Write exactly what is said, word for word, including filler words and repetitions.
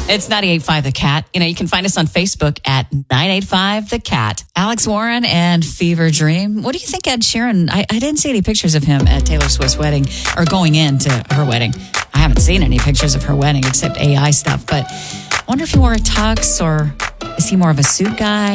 It's ninety-eight point five The Cat. You know, you can find us on Facebook at nine eight five The Cat. Alex Warren and Fever Dream. What do you think Ed Sheeran, I, I didn't see any pictures of him at Taylor Swift's wedding or going into her wedding. I haven't seen any pictures of her wedding except A I stuff, but I wonder if he wore a tux or is he more of a suit guy?